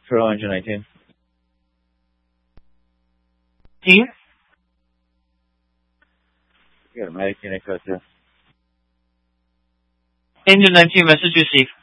Turtle Engine 19. Team? You got a medic unit code 2. Engine 19, message received.